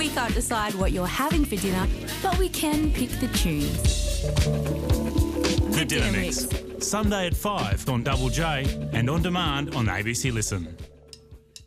we can't decide what you're having for dinner, but we can pick the tunes. The Dinner Mix. Sunday at 5 on Double J and on demand on ABC Listen.